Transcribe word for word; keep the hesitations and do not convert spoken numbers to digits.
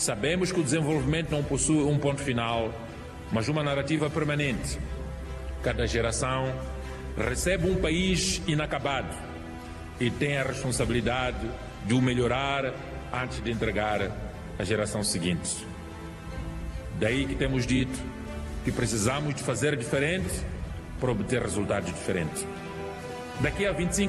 Sabemos que o desenvolvimento não possui um ponto final, mas uma narrativa permanente. Cada geração recebe um país inacabado e tem a responsabilidade de o melhorar antes de entregar à geração seguinte. Daí que temos dito que precisamos de fazer diferente para obter resultados diferentes. Daqui a vinte e cinco